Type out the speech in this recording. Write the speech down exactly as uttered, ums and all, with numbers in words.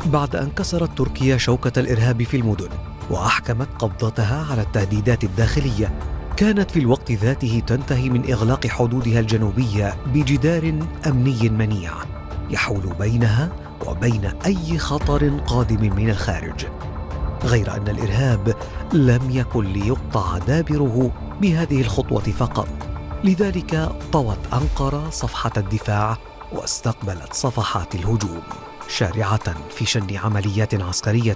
بعد أن كسرت تركيا شوكة الإرهاب في المدن وأحكمت قبضتها على التهديدات الداخلية، كانت في الوقت ذاته تنتهي من إغلاق حدودها الجنوبية بجدار أمني منيع يحول بينها وبين أي خطر قادم من الخارج. غير أن الإرهاب لم يكن ليقطع دابره بهذه الخطوة فقط، لذلك طوت أنقرة صفحة الدفاع واستقبلت صفحات الهجوم، شارعة في شن عمليات عسكرية